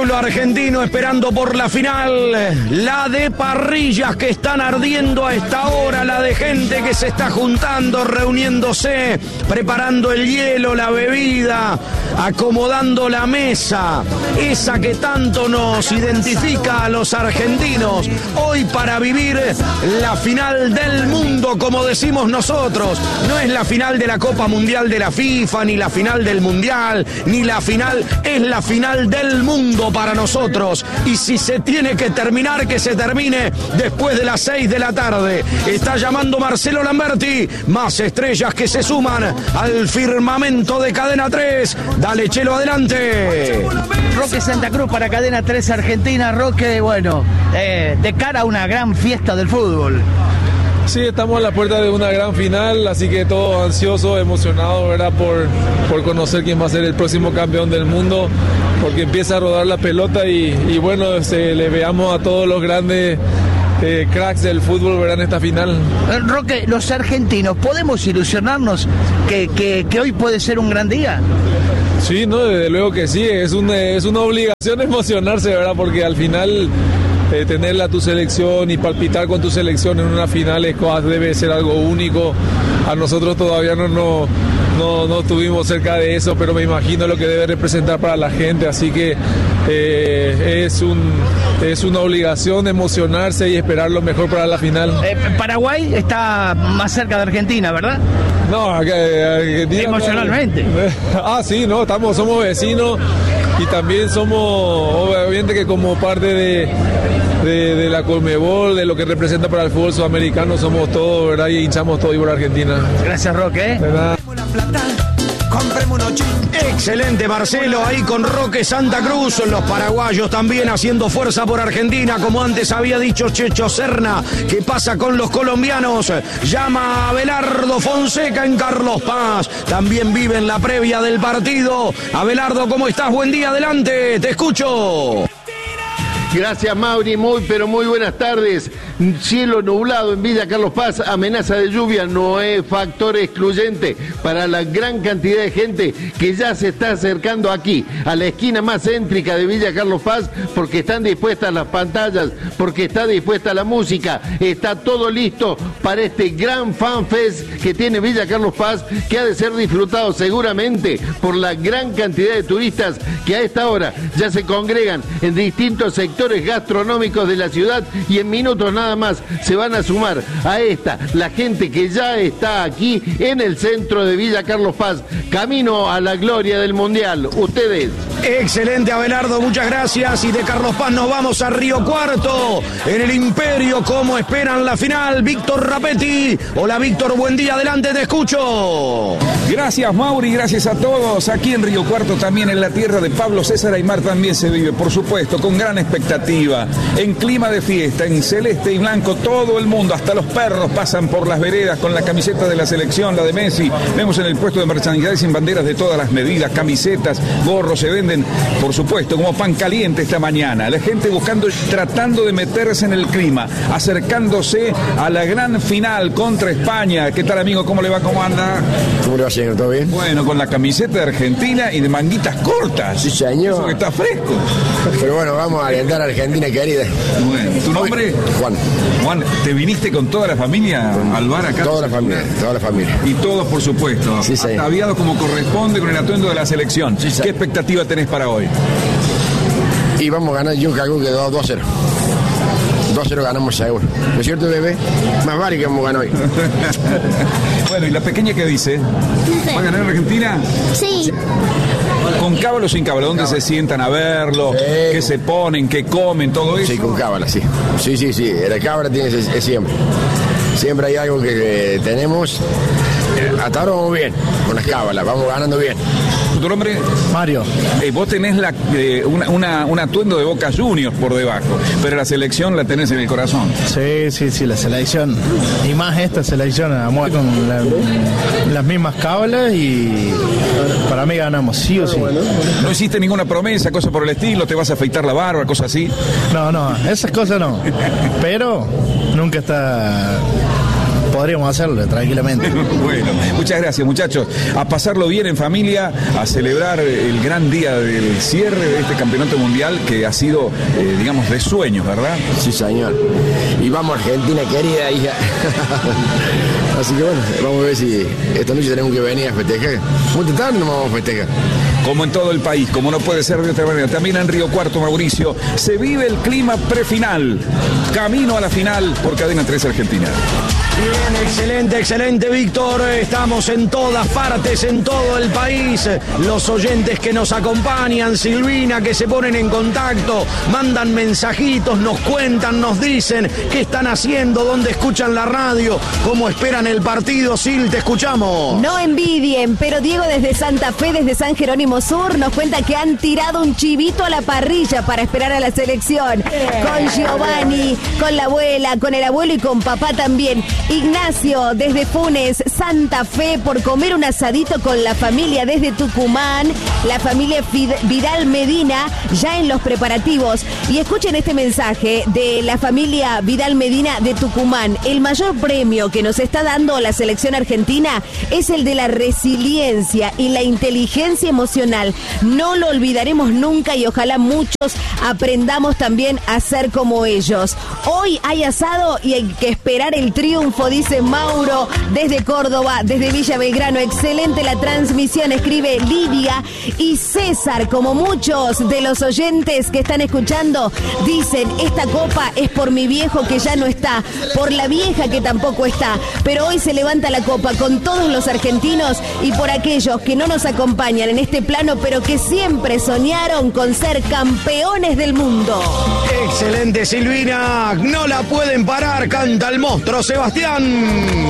pueblo argentino esperando por la final, la de parrillas que están ardiendo a esta hora, la de gente que se está juntando, reuniéndose, preparando el hielo, la bebida, acomodando la mesa, esa que tanto nos identifica a los argentinos, hoy para vivir la final del mundo, como decimos nosotros. No es la final de la Copa Mundial de la FIFA, ni la final del Mundial, ni la final, es la final del mundo para nosotros. Y si se tiene que terminar, que se termine después de las 6 de la tarde. Está llamando Marcelo Lamberti, más estrellas que se suman al firmamento de Cadena 3. Dale, Chelo, adelante. Roque Santa Cruz para Cadena 3 Argentina. Roque, bueno, de cara a una gran fiesta del fútbol. Sí, estamos a la puerta de una gran final, así que todo ansioso, emocionado, ¿verdad? Por conocer quién va a ser el próximo campeón del mundo, porque empieza a rodar la pelota y bueno, le veamos a todos los grandes cracks del fútbol, ¿verdad? En esta final. Roque, los argentinos, ¿podemos ilusionarnos que hoy puede ser un gran día? Sí, no, desde luego que sí, es una obligación emocionarse, ¿verdad? Porque al final tenerla a tu selección y palpitar con tu selección en una final debe ser algo único. A nosotros todavía no estuvimos cerca de eso, pero me imagino lo que debe representar para la gente, así que es una obligación emocionarse y esperar lo mejor para la final. Paraguay está más cerca de Argentina, ¿verdad? No, Argentina. Emocionalmente. Sí, no, somos vecinos y también somos, obviamente que como parte de la Conmebol, de lo que representa para el fútbol sudamericano, somos todos, ¿verdad? Y hinchamos todo y por Argentina. Gracias, Roque. Excelente, Marcelo, ahí con Roque Santa Cruz, los paraguayos también haciendo fuerza por Argentina, como antes había dicho Checho Serna. ¿Qué pasa con los colombianos? Llama a Abelardo Fonseca en Carlos Paz, también vive en la previa del partido. Abelardo, ¿cómo estás? Buen día, adelante, te escucho. Gracias, Mauri, muy buenas tardes. Cielo nublado en Villa Carlos Paz, amenaza de lluvia no es factor excluyente para la gran cantidad de gente que ya se está acercando aquí, a la esquina más céntrica de Villa Carlos Paz, porque están dispuestas las pantallas, porque está dispuesta la música, está todo listo para este gran fanfest que tiene Villa Carlos Paz, que ha de ser disfrutado seguramente por la gran cantidad de turistas que a esta hora ya se congregan en distintos sectores gastronómicos de la ciudad, y en minutos nada más se van a sumar a la gente que ya está aquí en el centro de Villa Carlos Paz, camino a la gloria del Mundial. Ustedes. Excelente, Abelardo, muchas gracias. Y de Carlos Paz nos vamos a Río Cuarto, en el Imperio. ¿Cómo esperan la final? Víctor Rapetti. Hola, Víctor, buen día, adelante, te escucho. Gracias, Mauri, gracias a todos. Aquí en Río Cuarto, también en la tierra de Pablo César Aymar, también se vive, por supuesto, con gran expectativa, en clima de fiesta, en celeste y blanco. Todo el mundo, hasta los perros, pasan por las veredas con la camiseta de la selección, la de Messi. Vemos en el puesto de merchandising sin banderas de todas las medidas, camisetas, gorros, se venden, por supuesto, como pan caliente esta mañana. La gente buscando, tratando de meterse en el clima, acercándose a la gran final contra España. ¿Qué tal, amigo? ¿Cómo le va? ¿Cómo anda? ¿Cómo le va, señor? ¿Todo bien? Bueno, con la camiseta de Argentina y de manguitas cortas. Sí, señor. Eso que está fresco. Pero bueno, vamos a alentar a Argentina, querida. Bueno, ¿tu nombre? Juan. Juan, ¿te viniste con toda la familia al bar acá? Toda la familia. Y todos, por supuesto, sí, ataviados como corresponde con el atuendo de la selección. Sí, ¿qué expectativa tenés para hoy? Y vamos a ganar, yo calculo que 2-0. 2-0 ganamos seguro. ¿No es cierto, bebé? Más vale que vamos a ganar hoy. Bueno, ¿y la pequeña qué dice? ¿Va a ganar Argentina? Sí. ¿Con cábala o sin cábala? ¿Dónde se sientan a verlo? Sí. ¿Qué se ponen? ¿Qué comen? ¿Todo eso? Sí, con cábala, sí. Sí. La cábala tiene es siempre. Siempre hay algo que tenemos. Hasta ahora vamos bien, con las cábalas, vamos ganando bien. ¿Tu nombre? Mario. Vos tenés un atuendo de Boca Juniors por debajo, pero la selección la tenés en el corazón. Sí, la selección. Y más esta selección, con las mismas cábalas, y para mí ganamos, sí o sí. ¿No hiciste ninguna promesa, cosa por el estilo? ¿Te vas a afeitar la barba, cosas así? No, esas cosas no. Pero nunca está podríamos hacerlo tranquilamente. Bueno, muchas gracias, muchachos. A pasarlo bien en familia, a celebrar el gran día del cierre de este campeonato mundial que ha sido, digamos, de sueños, ¿verdad? Sí, señor. Y vamos, Argentina querida, hija. Así que bueno, vamos a ver si esta noche tenemos que venir a festejar. Muy tarde no vamos a festejar. Como en todo el país, como no puede ser de otra manera. También en Río Cuarto, Mauricio, se vive el clima prefinal. Camino a la final por Cadena 3 Argentina. Bien, excelente, excelente, Víctor. Estamos en todas partes, en todo el país. Los oyentes que nos acompañan, Silvina, que se ponen en contacto, mandan mensajitos, nos cuentan, nos dicen qué están haciendo, dónde escuchan la radio, cómo esperan el partido. Sil, te escuchamos. No envidien, pero Diego desde Santa Fe, desde San Jerónimo Sur, nos cuenta que han tirado un chivito a la parrilla para esperar a la selección. Con Giovanni, con la abuela, con el abuelo y con papá también. Ignacio desde Funes, Santa Fe, por comer un asadito con la familia desde Tucumán, la familia Vidal Medina ya en los preparativos. Y escuchen este mensaje de la familia Vidal Medina de Tucumán. El mayor premio que nos está dando la selección argentina es el de la resiliencia y la inteligencia emocional. No lo olvidaremos nunca y ojalá muchos aprendamos también a ser como ellos. Hoy hay asado y hay que esperar el triunfo, dice Mauro desde Córdoba, desde Villa Belgrano. Excelente la transmisión, escribe Lidia. Y César, como muchos de los oyentes que están escuchando, dicen, esta copa es por mi viejo que ya no está, por la vieja que tampoco está, pero hoy se levanta la copa con todos los argentinos y por aquellos que no nos acompañan en este plano, pero que siempre soñaron con ser campeones del mundo. Excelente, Silvina. No la pueden parar, canta el monstruo Sebastián.